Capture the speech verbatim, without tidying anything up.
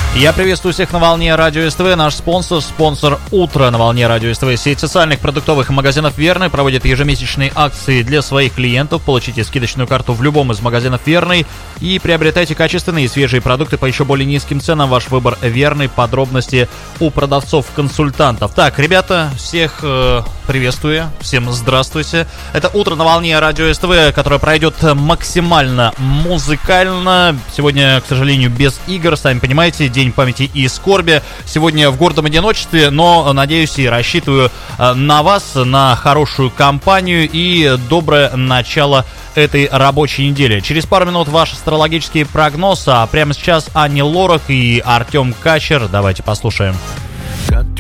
Я приветствую всех на волне Радио СТВ. Наш спонсор, спонсор «Утро» на волне Радио СТВ. Сеть социальных, продуктовых и магазинов «Верный» проводит ежемесячные акции для своих клиентов. Получите скидочную карту в любом из магазинов «Верный» и приобретайте качественные и свежие продукты по еще более низким ценам. Ваш выбор «Верный». Подробности у продавцов-консультантов. Так, ребята, всех э, приветствую. Всем здравствуйте. Это «Утро» на волне Радио СТВ, которое пройдет максимально музыкально. Сегодня, к сожалению, без игр. Сами понимаете, День памяти и скорби. Сегодня в гордом одиночестве, но надеюсь и рассчитываю на вас, на хорошую компанию и доброе начало этой рабочей недели. Через пару минут ваш астрологический прогноз, а прямо сейчас Ани Лорак и Артем Качер. Давайте послушаем.